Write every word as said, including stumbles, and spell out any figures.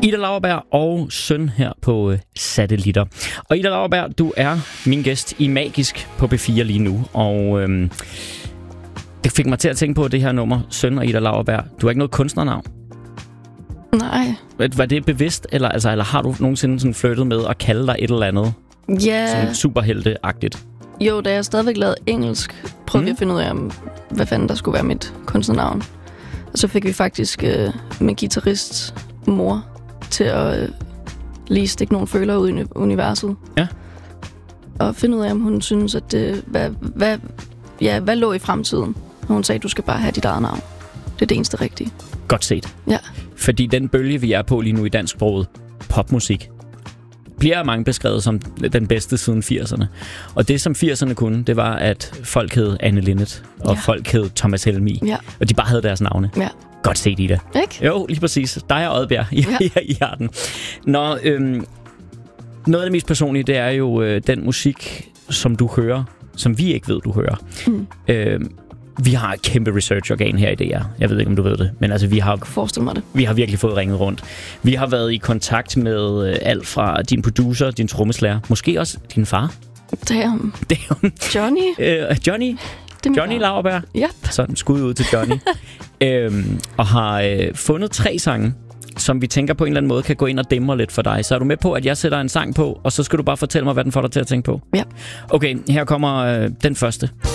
Ida Lauerberg og Søn her på øh, Satellitter. Og Ida Lauerberg, du er min gæst i Magisk på B fire lige nu. Og øhm, det fik mig til at tænke på det her nummer, Søn og Ida Lauerberg. Du har ikke noget kunstnernavn? Nej. Var det bevidst, eller, altså, eller har du nogensinde sådan flyttet med at kalde dig et eller andet? Ja. Sådan superhelte-agtigt? Jo, da jeg stadigvæk lavede engelsk, prøvede vi mm. at finde ud af, om, hvad fanden der skulle være mit kunstnernavn. Og så fik vi faktisk øh, min guitarist mor til at øh, lige stikke nogle følere ud i universet. Ja. Og finde ud af, om hun synes, at det, hvad, hvad, ja, hvad lå i fremtiden. Og hun sagde, du skal bare have dit eget navn. Det er det eneste rigtige. Godt set. Ja. Fordi den bølge, vi er på lige nu i dansksproget, popmusik, bliver mange beskrevet som den bedste siden firserne. Og det, som firserne kunne, det var, at folk hed Anne Linnet, og ja. folk hed Thomas Helmig. Ja. Og de bare havde deres navne. Ja. Godt set, Ida. Ikke? Jo, lige præcis. Dig og Oddbjerg i, ja. i hjerten. Nå, øhm, noget af det mest personlige, det er jo øh, den musik, som du hører, som vi ikke ved, du hører. Mm. Øhm, vi har et kæmpe research-organ her i D R. Jeg ved ikke, om du ved det, men altså, vi har, forestil mig det. Vi har virkelig fået ringet rundt. Vi har været i kontakt med øh, alt fra din producer, din trommeslager, måske også din far. Damn. Damn. Johnny. øh, Johnny. Johnny Lauerberg. Yep. Sådan, skud ud til Johnny. øhm, og har øh, fundet tre sange, som vi tænker på en eller anden måde kan gå ind og dæmre lidt for dig. Så er du med på, at jeg sætter en sang på, og så skal du bare fortælle mig, hvad den får dig til at tænke på? Ja. Okay, her kommer øh, den første.